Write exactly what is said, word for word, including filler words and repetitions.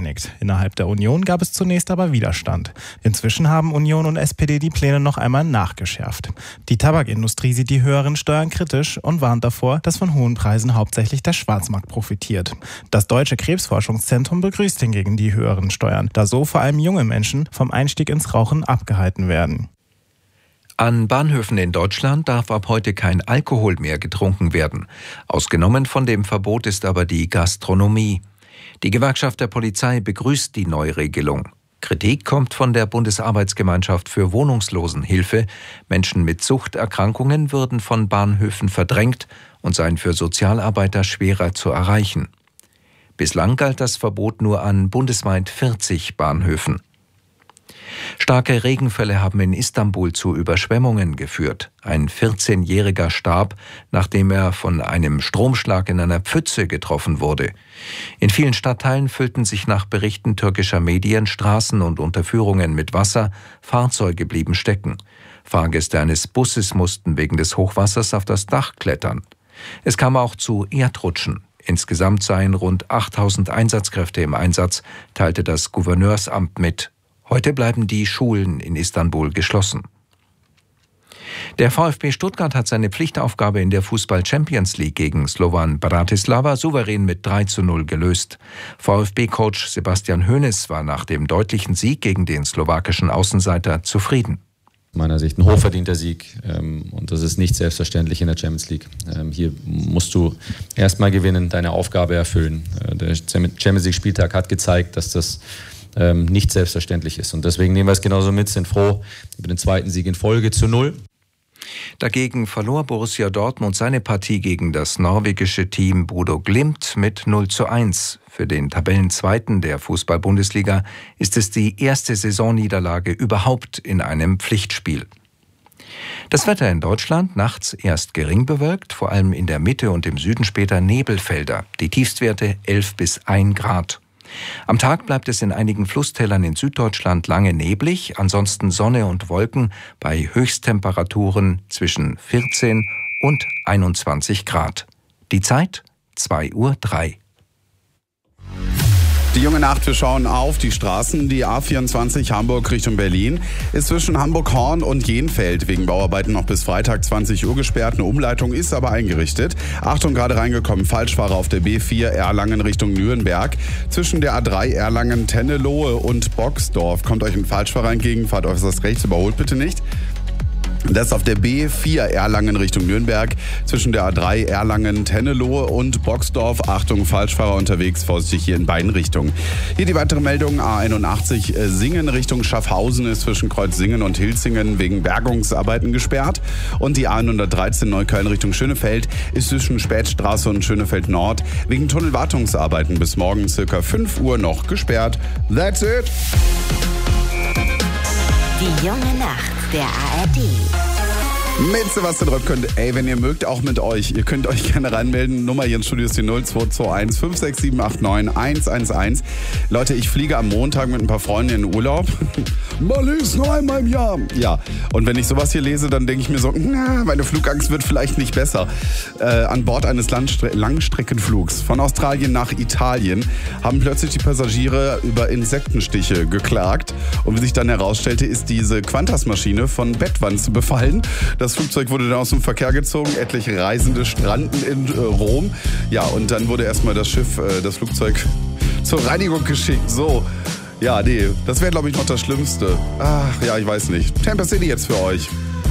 geeinigt. Innerhalb der Union gab es zunächst aber Widerstand. Inzwischen haben Union und S P D die Pläne noch einmal nachgeschärft. Die Tabakindustrie sieht die höheren Steuern kritisch und warnt davor, dass von hohen Preisen hauptsächlich der Schwarzmarkt profitiert. Das Deutsche Krebsforschungszentrum begrüßt hingegen die höheren Steuern, da so vor allem junge Menschen vom Einstieg ins Rauchen abgehalten werden. An Bahnhöfen in Deutschland darf ab heute kein Alkohol mehr getrunken werden. Ausgenommen von dem Verbot ist aber die Gastronomie. Die Gewerkschaft der Polizei begrüßt die Neuregelung. Kritik kommt von der Bundesarbeitsgemeinschaft für Wohnungslosenhilfe. Menschen mit Suchterkrankungen würden von Bahnhöfen verdrängt und seien für Sozialarbeiter schwerer zu erreichen. Bislang galt das Verbot nur an bundesweit vierzig Bahnhöfen. Starke Regenfälle haben in Istanbul zu Überschwemmungen geführt. Ein vierzehnjähriger starb, nachdem er von einem Stromschlag in einer Pfütze getroffen wurde. In vielen Stadtteilen füllten sich nach Berichten türkischer Medien Straßen und Unterführungen mit Wasser, Fahrzeuge blieben stecken. Fahrgäste eines Busses mussten wegen des Hochwassers auf das Dach klettern. Es kam auch zu Erdrutschen. Insgesamt seien rund achttausend Einsatzkräfte im Einsatz, teilte das Gouverneursamt mit. Heute bleiben die Schulen in Istanbul geschlossen. Der VfB Stuttgart hat seine Pflichtaufgabe in der Fußball-Champions League gegen Slovan Bratislava souverän mit drei zu null gelöst. VfB-Coach Sebastian Hoeneß war nach dem deutlichen Sieg gegen den slowakischen Außenseiter zufrieden. Aus meiner Sicht ein hochverdienter Sieg, und das ist nicht selbstverständlich in der Champions League. Hier musst du erstmal gewinnen, deine Aufgabe erfüllen. Der Champions League-Spieltag hat gezeigt, dass das nicht selbstverständlich ist. Und deswegen nehmen wir es genauso mit, sind froh über den zweiten Sieg in Folge zu null. Dagegen verlor Borussia Dortmund seine Partie gegen das norwegische Team Bodo Glimt mit null zu eins. Für den Tabellenzweiten der Fußball-Bundesliga ist es die erste Saisonniederlage überhaupt in einem Pflichtspiel. Das Wetter in Deutschland nachts erst gering bewölkt, vor allem in der Mitte und im Süden später Nebelfelder. Die Tiefstwerte elf bis ein Grad. Am Tag bleibt es in einigen Flusstälern in Süddeutschland lange neblig, ansonsten Sonne und Wolken bei Höchsttemperaturen zwischen vierzehn und einundzwanzig Grad. Die Zeit zwei Uhr drei. Die junge Nacht, wir schauen auf die Straßen. Die A vierundzwanzig Hamburg Richtung Berlin ist zwischen Hamburg-Horn und Jenfeld wegen Bauarbeiten noch bis Freitag zwanzig Uhr gesperrt. Eine Umleitung ist aber eingerichtet. Achtung, gerade reingekommen, Falschfahrer auf der B vier Erlangen Richtung Nürnberg. Zwischen der A drei Erlangen-Tennelohe und Boxdorf kommt euch ein Falschfahrer entgegen. Fahrt äußerst rechts, überholt bitte nicht. Das auf der B vier Erlangen Richtung Nürnberg, zwischen der A drei Erlangen-Tennelohe und Boxdorf. Achtung, Falschfahrer unterwegs, vorsichtig hier in beiden Richtungen. Hier die weitere Meldung, A einundachtzig Singen Richtung Schaffhausen ist zwischen Kreuzsingen und Hilzingen wegen Bergungsarbeiten gesperrt. Und die A hundertdreizehn Neukölln Richtung Schönefeld ist zwischen Spätstraße und Schönefeld Nord wegen Tunnelwartungsarbeiten bis morgen circa fünf Uhr noch gesperrt. That's it! Die junge Nacht der A R D. Mit Sebastian Röpken. Ey, wenn ihr mögt, auch mit euch. Ihr könnt euch gerne reinmelden. Nummer hier ins Studio ist die null zwei zwei eins fünf sechs sieben acht neun eins eins eins. Leute, ich fliege am Montag mit ein paar Freunden in den Urlaub. Mal ist nur einmal im Jahr. Ja, und wenn ich sowas hier lese, dann denke ich mir so, na, meine Flugangst wird vielleicht nicht besser. Äh, an Bord eines Landstre- Langstreckenflugs von Australien nach Italien haben plötzlich die Passagiere über Insektenstiche geklagt. Und wie sich dann herausstellte, ist diese Qantas-Maschine von Bettwanzen befallen. Das Flugzeug wurde dann aus dem Verkehr gezogen, etliche Reisende stranden in äh, Rom. Ja, und dann wurde erstmal das Schiff, äh, das Flugzeug zur Reinigung geschickt. So, ja, nee, das wäre, glaube ich, noch das Schlimmste. Ach, ja, ich weiß nicht. Tampa City jetzt für euch.